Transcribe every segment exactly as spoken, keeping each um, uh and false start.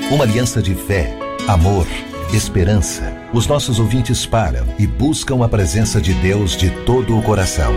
Uma aliança de fé, amor, esperança. Os nossos ouvintes param e buscam a presença de Deus de todo o coração.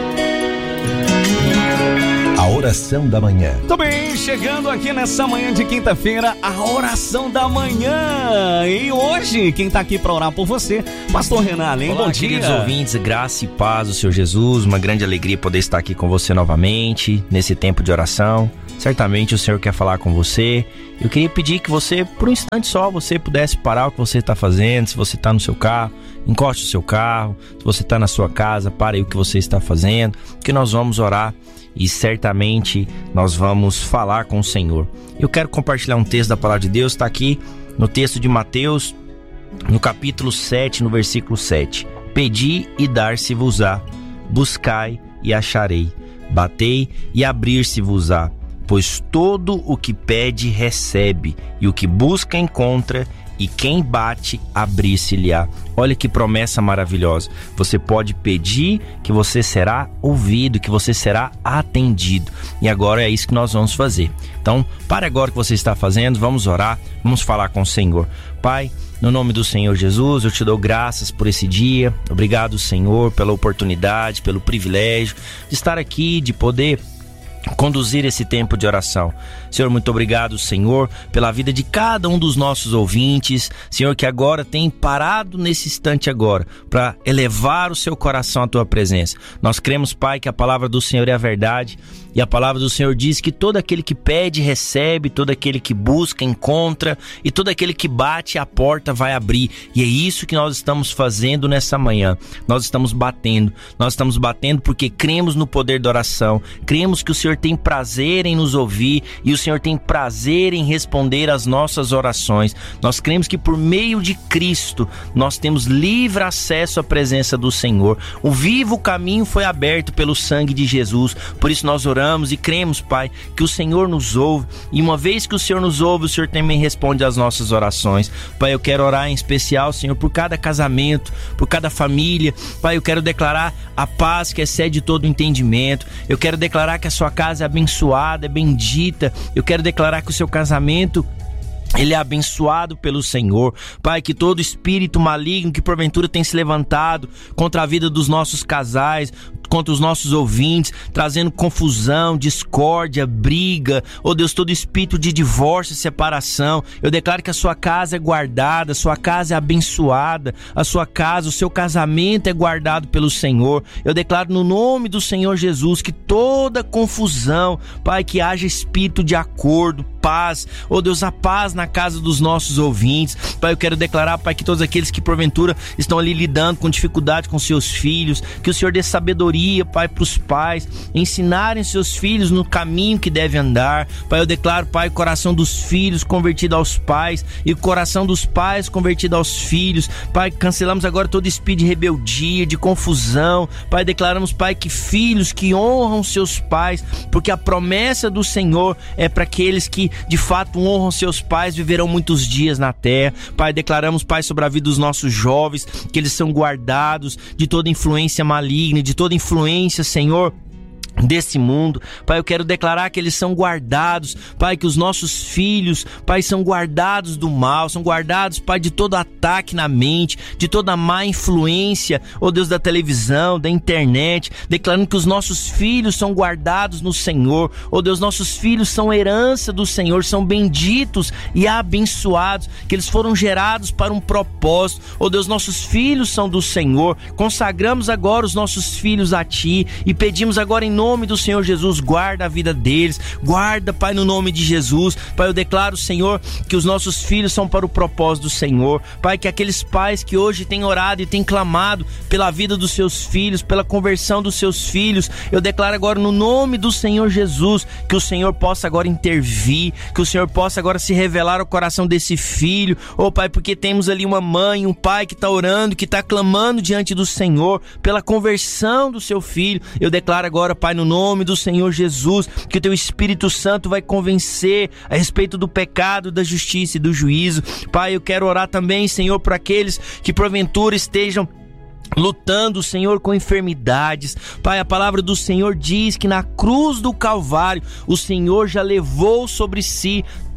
A oração da manhã. Também chegando aqui nessa manhã de quinta-feira, a oração da manhã. E hoje, quem tá aqui para orar por você, Pastor Renan Além. Olá, bom dia. Queridos ouvintes, graça e paz do Senhor Jesus. Uma grande alegria poder estar aqui com você novamente, nesse tempo de oração. Certamente o Senhor quer falar com você. Eu queria pedir que você, por um instante só, você pudesse parar o que você está fazendo. Se você está no seu carro, encoste o seu carro. Se você está na sua casa, pare aí o que você está fazendo, que nós vamos orar e certamente nós vamos falar com o Senhor. Eu quero compartilhar um texto da palavra de Deus, está aqui no texto de Mateus, no capítulo sete, no versículo sete. Pedi e dar-se-vos-á, buscai e acharei, batei e abrir-se-vos-á. Pois todo o que pede recebe, e o que busca encontra, e quem bate abrir-se-lhe-á. Olha que promessa maravilhosa. Você pode pedir que você será ouvido, que você será atendido. E agora é isso que nós vamos fazer. Então, para agora o que você está fazendo, vamos orar, vamos falar com o Senhor. Pai, no nome do Senhor Jesus, eu te dou graças por esse dia. Obrigado, Senhor, pela oportunidade, pelo privilégio de estar aqui, de poder conduzir esse tempo de oração. Senhor, muito obrigado, Senhor, pela vida de cada um dos nossos ouvintes. Senhor, que agora tem parado nesse instante agora para elevar o seu coração à tua presença. Nós cremos, Pai, que a palavra do Senhor é a verdade. E a palavra do Senhor diz que todo aquele que pede, recebe, todo aquele que busca, encontra, e todo aquele que bate, a porta vai abrir. E é isso que nós estamos fazendo nessa manhã. Nós estamos batendo. Nós estamos batendo porque cremos no poder da oração. Cremos que o Senhor tem prazer em nos ouvir e o Senhor tem prazer em responder às nossas orações. Nós cremos que por meio de Cristo nós temos livre acesso à presença do Senhor. O vivo caminho foi aberto pelo sangue de Jesus. Por isso nós oramos e cremos, Pai, que o Senhor nos ouve, e uma vez que o Senhor nos ouve, o Senhor também responde às nossas orações. Pai, eu quero orar em especial, Senhor, por cada casamento, por cada família. Pai, eu quero declarar a paz que excede todo entendimento. Eu quero declarar que a sua casa é abençoada, é bendita. Eu quero declarar que o seu casamento ele é abençoado pelo Senhor. Pai, que todo espírito maligno que porventura tem se levantado contra a vida dos nossos casais, contra os nossos ouvintes, trazendo confusão, discórdia, briga, oh Deus, todo espírito de divórcio e separação, eu declaro que a sua casa é guardada, a sua casa é abençoada, a sua casa, o seu casamento é guardado pelo Senhor. Eu declaro no nome do Senhor Jesus que toda confusão, Pai, que haja espírito de acordo, paz, oh Deus, a paz na casa dos nossos ouvintes. Pai, eu quero declarar, Pai, que todos aqueles que porventura estão ali lidando com dificuldade com seus filhos, que o Senhor dê sabedoria, Pai, para os pais ensinarem seus filhos no caminho que devem andar. Pai, eu declaro, Pai, o coração dos filhos convertido aos pais e o coração dos pais convertido aos filhos. Pai, cancelamos agora todo espírito de rebeldia, de confusão. Pai, declaramos, Pai, que filhos que honram seus pais, porque a promessa do Senhor é para aqueles que de fato honram seus pais, viverão muitos dias na terra. Pai, declaramos, Pai, sobre a vida dos nossos jovens, que eles são guardados de toda influência maligna, de toda influência, Senhor, desse mundo. Pai, eu quero declarar que eles são guardados, Pai, que os nossos filhos, Pai, são guardados do mal, são guardados, Pai, de todo ataque na mente, de toda má influência, ó Deus, da televisão, da internet, declarando que os nossos filhos são guardados no Senhor. Ó Deus, nossos filhos são herança do Senhor, são benditos e abençoados, que eles foram gerados para um propósito. Ó Deus, nossos filhos são do Senhor. Consagramos agora os nossos filhos a Ti e pedimos agora em nome do Senhor Jesus, guarda a vida deles, guarda, Pai, no nome de Jesus. Pai, eu declaro, Senhor, que os nossos filhos são para o propósito do Senhor. Pai, que aqueles pais que hoje têm orado e têm clamado pela vida dos seus filhos, pela conversão dos seus filhos, eu declaro agora no nome do Senhor Jesus, que o Senhor possa agora intervir, que o Senhor possa agora se revelar ao coração desse filho. Oh, Pai, porque temos ali uma mãe, um pai que está orando, que está clamando diante do Senhor pela conversão do seu filho. Eu declaro agora, Pai, no nome do Senhor Jesus, que o Teu Espírito Santo vai convencer a respeito do pecado, da justiça e do juízo. Pai, eu quero orar também, Senhor, por aqueles que porventura estejam lutando, Senhor, com enfermidades. Pai, a palavra do Senhor diz que na cruz do Calvário o Senhor já levou sobre si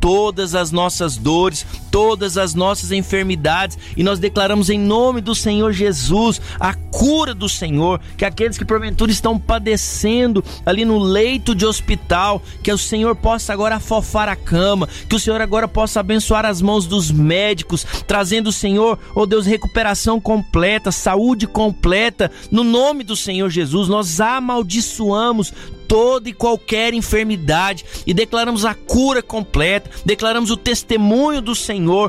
todas as nossas dores, todas as nossas enfermidades, e nós declaramos em nome do Senhor Jesus a cura do Senhor, que aqueles que porventura estão padecendo ali no leito de hospital, que o Senhor possa agora afofar a cama, que o Senhor agora possa abençoar as mãos dos médicos, trazendo, Senhor, oh Deus, recuperação completa, saúde completa, no nome do Senhor Jesus. Nós amaldiçoamos toda e qualquer enfermidade e declaramos a cura completa, declaramos o testemunho do Senhor